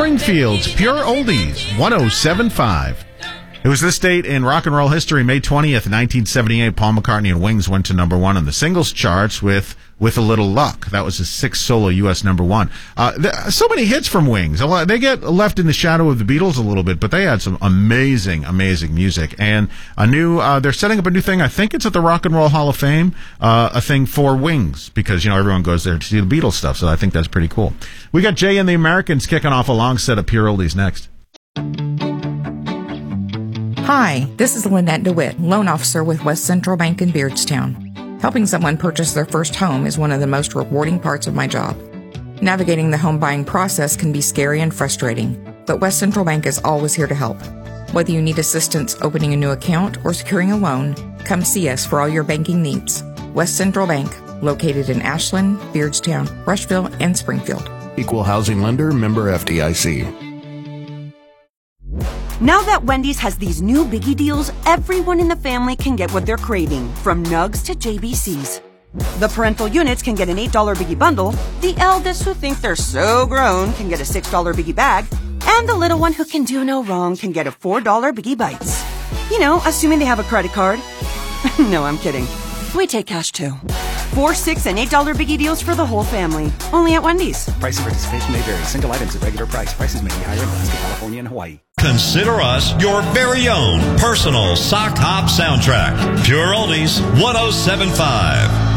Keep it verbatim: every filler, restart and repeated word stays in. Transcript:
Springfield's Pure Oldies, one oh seven point five. It was this date in rock and roll history, May twentieth, nineteen seventy-eight, Paul McCartney and Wings went to number one on the singles charts with With a Little Luck. That was his sixth solo U S number one. Uh, th- so many hits from Wings. A lot, they get left in the shadow of the Beatles a little bit, but they had some amazing, amazing music. And a new, uh, they're setting up a new thing. I think it's at the Rock and Roll Hall of Fame, uh, a thing for Wings, because, you know, everyone goes there to see the Beatles stuff, so I think that's pretty cool. We got Jay and the Americans kicking off a long set of Pure Oldies next. Hi, this is Lynette DeWitt, loan officer with West Central Bank in Beardstown. Helping someone purchase their first home is one of the most rewarding parts of my job. Navigating the home buying process can be scary and frustrating, but West Central Bank is always here to help. Whether you need assistance opening a new account or securing a loan, come see us for all your banking needs. West Central Bank, located in Ashland, Beardstown, Rushville, and Springfield. Equal housing lender, member F D I C. Now that Wendy's has these new biggie deals, everyone in the family can get what they're craving, from nugs to J B Cs. The parental units can get an eight dollar biggie bundle, the eldest who think they're so grown can get a six dollar biggie bag, and the little one who can do no wrong can get a four dollar biggie bites. You know, assuming they have a credit card. No, I'm kidding. We take cash too. Four, six, and eight dollar biggie deals for the whole family. Only at Wendy's. Price and participation may vary. Single items at regular price. Prices may be higher in Alaska, California, and Hawaii. Consider us your very own personal sock hop soundtrack. Pure Oldies, one oh seven point five.